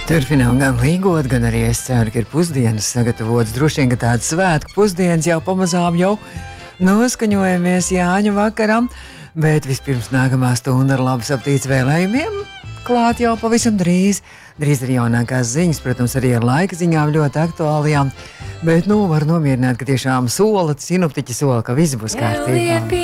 Turpinām gan līgot, gan arī es ceru, ka ir pusdienas sagatavots. Droši vien, ka tādas svētku pusdienas jau pamazām jau noskaņojamies Jāņu vakaram, bet vispirms nākamā stunda ar labas aptīts vēlējumiem. Klāt jau pavisam drīz. Drīz ir jaunākās ziņas, protams, arī ar laika ziņām ļoti aktuālajām. Bet, var nomierināt, ka tiešām sola, sinoptiķi sola, ka viss būs kārtībā.